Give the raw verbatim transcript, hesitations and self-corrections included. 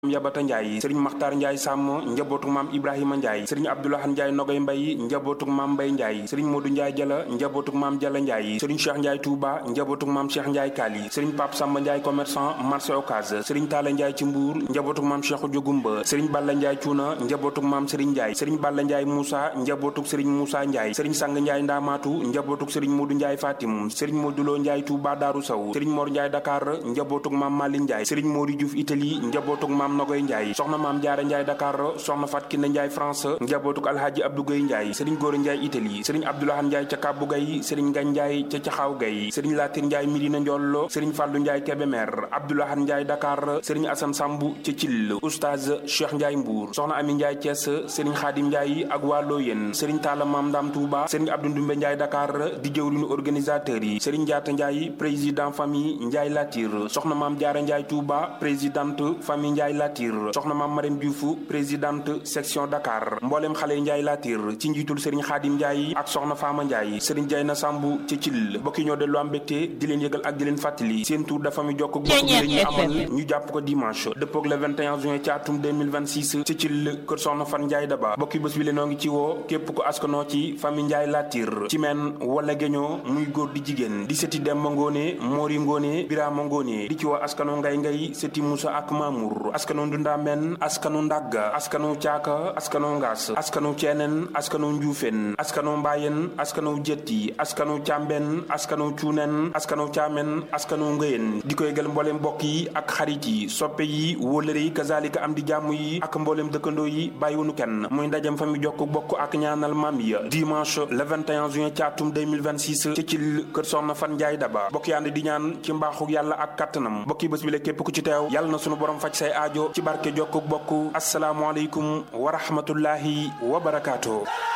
Yabata Ndiaye Serigne Makhtar Ndiaye Sam njabootuk maam Ibrahima Ndiaye Serigne Abdoulahan Ndiaye Nogay Mbay njabootuk maam Mbay Ndiaye Serigne Modou Ndiaye Jala njabootuk maam Jala Ndiaye Serigne Cheikh Ndiaye Touba njabootuk maam Cheikh Ndiaye Kali Serigne Pape Samba Ndiaye commerçant marché Ocass Serigne Talla Ndiaye ci Mbour njabootuk maam Cheikh Diogumba Serigne Balla Ndiaye Cuuna njabootuk maam Serigne Ndiaye Serigne Balla Ndiaye Moussa njabootuk Serigne Moussa Ndiaye Serigne Sang Ndiaye Ndamatu njabootuk Serigne Modou Ndiaye Fatim Serigne Modou Lo Ndiaye Touba Darou Sow Serigne Mor Ndiaye Dakar njabootuk maam Mali Ndiaye Serigne Mori Diouf Italie njabootuk maam Nogoy Ndiaye soxna maam Jaara Ndiaye Dakar soxna Fat Kiné Ndiaye France njabootuk Alhaji Abdou Gueye Ndiaye Serigne Gora Ndiaye Italie Serigne Abdoulahan Ndiaye ca Kabou Gueye Serigne Gagne Ndiaye ca Caxaw Gueye Serigne Latir Ndiaye Medina Ndiollo Serigne Fallou Ndiaye Kébémer Abdoulahan Ndiaye Dakar Serigne Assane Sambou ca Thiel Oustaz Cheikh Ndiaye Mbour soxna Ami Ndiaye Thiès Serigne Khadim Ndiaye ak waa Loyen Serigne Talla Mam Ndam Touba Serigne Abdou Ndoumbe Ndiaye Dakar di jëwriñu organisateur yi Serigne Diatta Ndiaye président famille Ndiaye Latir soxna maam Jaara Ndiaye Touba présidente famille Ndiaye Latir soxna maam Marème Diouf présidente section Dakar mboolem xale Ndiaye Latir ci njiitul Serigne Khadim Ndiaye ak soxna Fama Ndiaye Serigne Diayna Sambu ci Cil bokki ñoo dellu am mbégte di leen yëgal ak di leen fàttali seen tour dafa mi jokk bokk bi la ñuy amal ñu jàpp ko dimanche dëppoog le vingt et un juin ci atum deux mille vingt-six ci Cil kër soxna Fan Ndiaye Daba bokki bés bi le noo ngi ci woo képp ko askanoo ci famille Ndiaye Latir ci men wala géñoo muy góor di jigéen di sëti Demba Ngóone Mori Ngóone Birama Ngóone di ci woo askanoo Ngay Ngay sëti Moussa ak Mamour askanoo Ndunda Men askanu Ndagga askanu Caaka askanu Ngaas askanu Ceeneen askanu Njuufeen askanu Mbaayeen askanu Jetti askanu Càmbeen askanu Cuuneen askanu Caamen askanu Ngëyeen di ko yëgal mboolem mbokk yi ak xarit yi soppe yi wóolëre yi kazalika am di jàmm yi ak mboolem dëkkandoo yi bàyyiwunu kenn muy ndajam fa mi jokk bokk ak ñaanal maam yi dimanche le vingt et un juin ci atum deux mille vingt-six ci Cil kër soxna Fan Ndiaye Daba bokk yi ànd di ñaan ci mbaaxu yàlla ak kattanam bokk yi bés bi la képp ku ci teew yàlla na sunu borom faj say aajo ci barke jokk bokk asalaamaaleykum wa rahmatullahi wa barakaatu.